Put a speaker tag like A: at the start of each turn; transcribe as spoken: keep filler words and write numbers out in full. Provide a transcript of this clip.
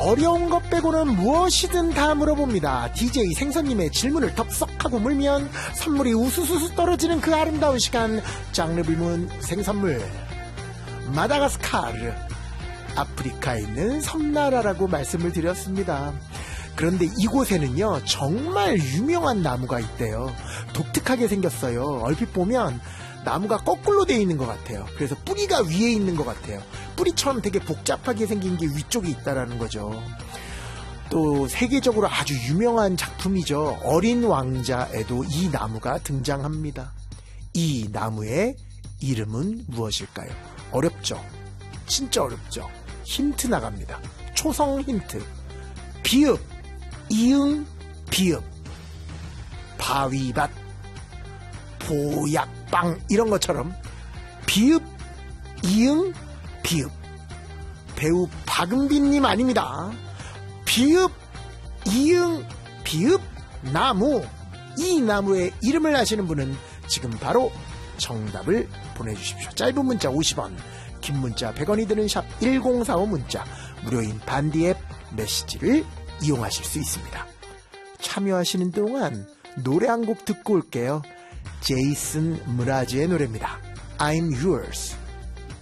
A: 어려운 것 빼고는 무엇이든 다 물어봅니다. 디제이 생선님의 질문을 덥석하고 물면 선물이 우수수수 떨어지는 그 아름다운 시간. 장르 불문 생선물. 마다가스카르, 아프리카에 있는 섬나라라고 말씀을 드렸습니다. 그런데 이곳에는요 정말 유명한 나무가 있대요. 독특하게 생겼어요. 얼핏 보면 나무가 거꾸로 되어 있는 것 같아요. 그래서 뿌리가 위에 있는 것 같아요. 뿌리처럼 되게 복잡하게 생긴 게 위쪽에 있다라는 거죠. 또 세계적으로 아주 유명한 작품이죠. 어린 왕자에도 이 나무가 등장합니다. 이 나무의 이름은 무엇일까요? 어렵죠? 진짜 어렵죠? 힌트 나갑니다. 초성 힌트. 비읍, 이응, 비읍. 바위밭, 보약빵 이런 것처럼 비읍, 이응, 비읍. 배우 박은빈님 아닙니다. 비읍, 이응, 비읍, 나무. 이 나무의 이름을 아시는 분은 지금 바로 정답을 보내주십시오. 짧은 문자 오십 원, 긴 문자 백 원이 드는 샵 일공사오 문자, 무료인 반디 앱 메시지를 이용하실 수 있습니다. 참여하시는 동안 노래 한 곡 듣고 올게요. 제이슨 무라즈의 노래입니다. I'm yours.